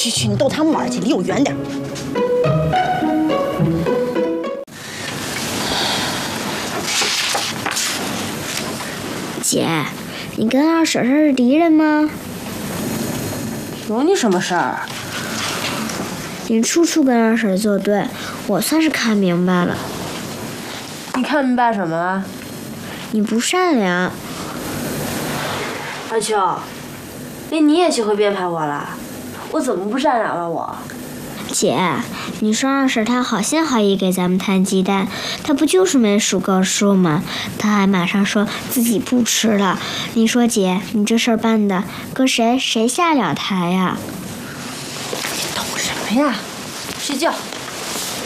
去，你逗他们玩去，离我远点。 姐，你跟二婶是敌人吗？ 有你什么事儿？ 你处处跟二婶作对，我算是看明白了。 你看明白什么了？ 你不善良。 阿秋，连你也学会编排我了？我怎么不善良了我？ 姐，你说二婶她好心好意给咱们摊鸡蛋，她不就是没数够数吗？她还马上说自己不吃了。你说姐，你这事儿办的，搁谁下了台呀？ 你懂什么呀？ 睡觉。